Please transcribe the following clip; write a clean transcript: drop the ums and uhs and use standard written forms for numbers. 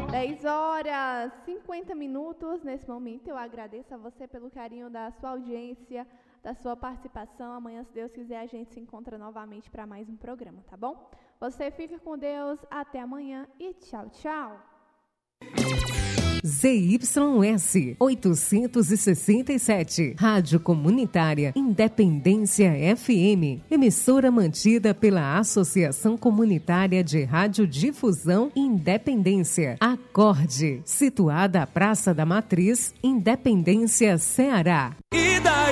10h50. Nesse momento, eu agradeço a você pelo carinho da sua audiência, da sua participação. Amanhã, se Deus quiser, a gente se encontra novamente para mais um programa, tá bom? Você fica com Deus. Até amanhã e tchau, tchau. ZYS 867, Rádio Comunitária Independência FM, emissora mantida pela Associação Comunitária de Radiodifusão Independência, Acorde, situada à Praça da Matriz, Independência, Ceará.